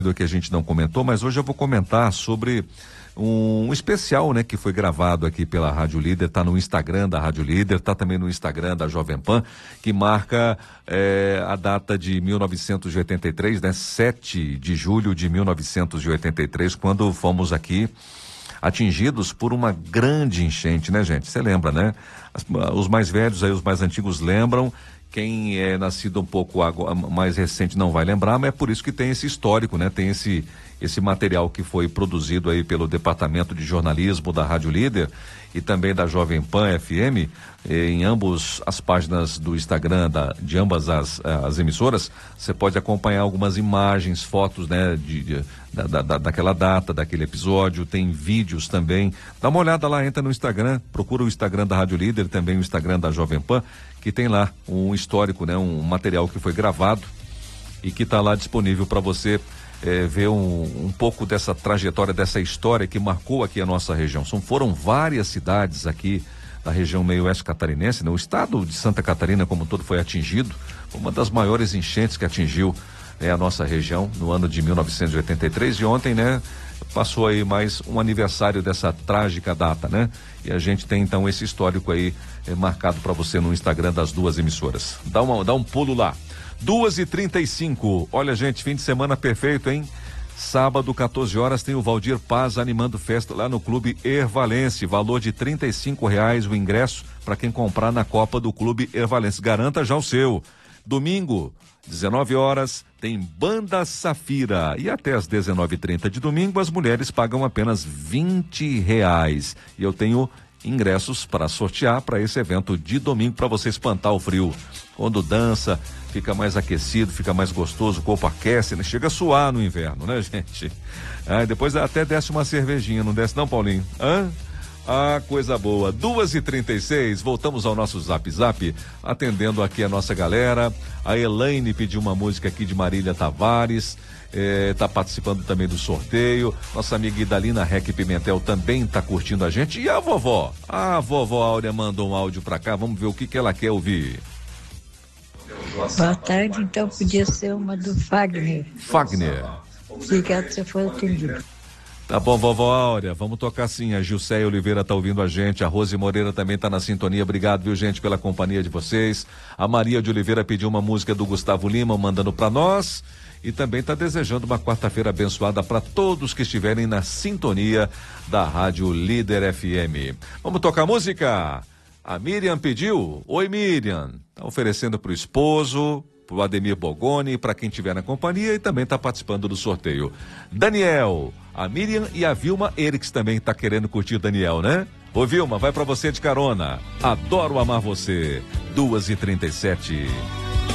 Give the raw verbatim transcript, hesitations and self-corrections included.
que a gente não comentou, mas hoje eu vou comentar sobre um especial, né, que foi gravado aqui pela Rádio Líder, tá no Instagram da Rádio Líder, tá também no Instagram da Jovem Pan, que marca é, a data de mil novecentos e oitenta e três, né, sete de julho de mil novecentos e oitenta e três, quando fomos aqui atingidos por uma grande enchente, né, gente? Você lembra, né? As, os mais velhos aí, os mais antigos lembram. Quem é nascido um pouco agora, mais recente não vai lembrar, mas é por isso que tem esse histórico, né? Tem esse, esse material que foi produzido aí pelo Departamento de Jornalismo da Rádio Líder e também da Jovem Pan F M, em ambos as páginas do Instagram da, de ambas as, as emissoras. Você pode acompanhar algumas imagens, fotos, né? De, de, da, da, daquela data, daquele episódio, tem vídeos também. Dá uma olhada lá, entra no Instagram, procura o Instagram da Rádio Líder, também o Instagram da Jovem Pan, que tem lá um histórico, né, um material que foi gravado e que está lá disponível para você é, ver um, um pouco dessa trajetória, dessa história que marcou aqui a nossa região. São, foram várias cidades aqui da região meio oeste catarinense, né? O estado de Santa Catarina como um todo foi atingido, uma das maiores enchentes que atingiu, né, a nossa região no ano de mil novecentos e oitenta e três, e ontem, né, passou aí mais um aniversário dessa trágica data, né? E a gente tem então esse histórico aí é, marcado para você no Instagram das duas emissoras. Dá, uma, dá um pulo lá. duas e trinta e cinco. Olha, gente, fim de semana perfeito, hein? Sábado, quatorze horas, tem o Valdir Paz animando festa lá no Clube Ervalense. Valor de trinta e cinco reais o ingresso para quem comprar na Copa do Clube Ervalense. Garanta já o seu. Domingo, dezenove horas, tem Banda Safira. E até às dezenove e trinta de domingo, as mulheres pagam apenas vinte reais. E eu tenho ingressos para sortear para esse evento de domingo, para você espantar o frio. Quando dança, fica mais aquecido, fica mais gostoso, o corpo aquece, né? Chega a suar no inverno, né, gente? Ah, depois até desce uma cervejinha, não desce não, Paulinho? Hã? Ah, coisa boa. duas e trinta e seis, voltamos ao nosso Zap Zap, atendendo aqui a nossa galera. A Elaine pediu uma música aqui de Marília Tavares, está eh, participando também do sorteio. Nossa amiga Idalina Rec Pimentel também está curtindo a gente. E a vovó? A vovó Áurea mandou um áudio para cá, vamos ver o que, que ela quer ouvir. Boa tarde, então podia ser uma do Fagner. Fagner. Obrigado se for atendido. Tá bom, vovó Áurea, vamos tocar sim. A Gilceia Oliveira tá ouvindo a gente, a Rose Moreira também tá na sintonia. Obrigado, viu, gente, pela companhia de vocês. A Maria de Oliveira pediu uma música do Gustavo Lima, mandando para nós, e também tá desejando uma quarta-feira abençoada para todos que estiverem na sintonia da Rádio Líder F M. Vamos tocar música? A Miriam pediu. Oi, Miriam. Tá oferecendo pro esposo, pro Ademir Bogoni, para quem estiver na companhia, e também tá participando do sorteio. Daniel, a Miriam e a Vilma Erix também tá querendo curtir o Daniel, né? Ô, Vilma, vai para você de carona. Adoro amar você. duas e trinta e sete.